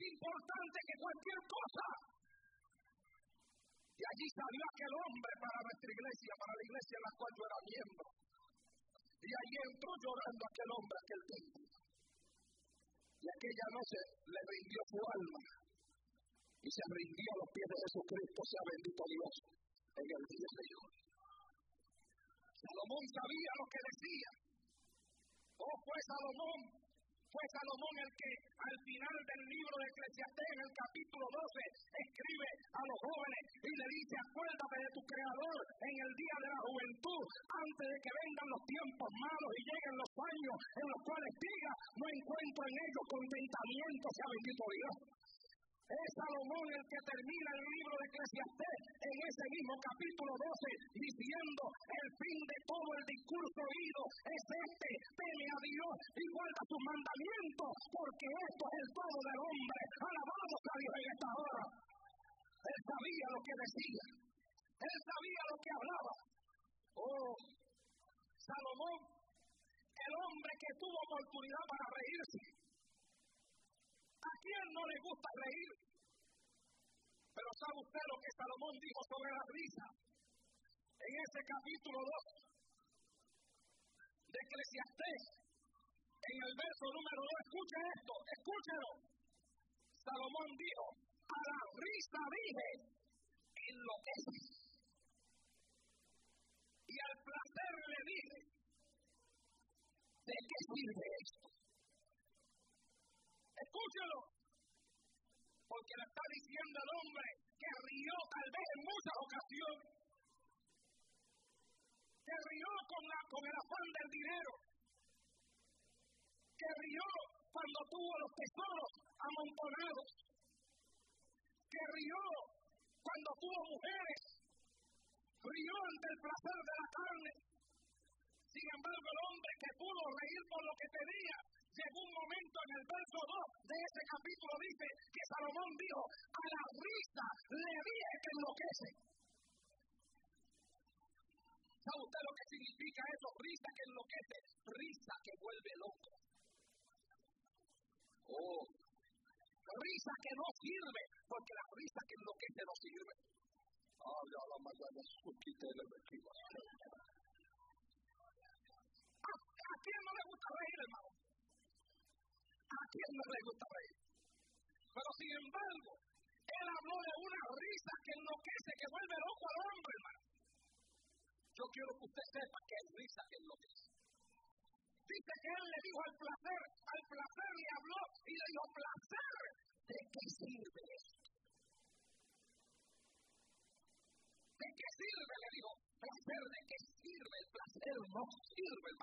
importante que cualquier cosa. Y allí salió aquel hombre para nuestra iglesia, para la iglesia en la cual yo era miembro. Y allí entró llorando aquel hombre, aquel templo. Y aquella noche le rindió su alma. Y se rindió a los pies de Jesucristo, sea bendito Dios, en el día de hoy. Salomón sabía lo que decía. Fue Salomón el que al final del libro de Eclesiastés, en el capítulo 12, escribe a los jóvenes y le dice: acuérdate de tu Creador en el día de la juventud, antes de que vengan los tiempos malos y lleguen los años en los cuales diga: no encuentro en ellos contentamiento, sea bendito Dios. Es Salomón el que termina el libro de Eclesiastés en ese mismo capítulo 12 diciendo: el fin de todo el discurso oído es este: teme a Dios y guarda sus mandamientos, porque esto es el todo del hombre. Alabamos a Dios en esta hora. Él sabía lo que decía, él sabía lo que hablaba. Salomón, el hombre que tuvo oportunidad para reírse. ¿A quién no le gusta reír? Pero ¿sabe usted lo que Salomón dijo sobre la risa? En ese capítulo 2 de Eclesiastés, en el verso número 2, escuche esto, escúchelo. Salomón dijo: a la risa dije, enloquece. Y al placer le dije: ¿de qué sirve esto? Escúchelo, porque le está diciendo el hombre que rió tal vez en muchas ocasiones, que rió con el afán del dinero, que rió cuando tuvo los tesoros amontonados, que rió cuando tuvo mujeres, rió ante el placer de la carne. Sin embargo, el hombre que pudo reír por lo que tenía, llegó un momento en el verso 2 de ese capítulo, dice que Salomón dijo: a la risa le dije que enloquece. ¿Sabe usted lo que significa eso? Risa que enloquece, risa que vuelve loco. Risa que no sirve, porque la risa que enloquece no sirve. ¿A quién no le gusta reír, hermano? ¿A quién no le gusta reír? Pero sin embargo, él habló de una risa que enloquece, que vuelve loco al hombre, hermano. Yo quiero que usted sepa que hay risa que enloquece. Dice que él le dijo al placer le habló y le dijo: placer, ¿de qué sirve esto? ¿De qué sirve? Le dijo: placer, ¿de qué sirve? El placer no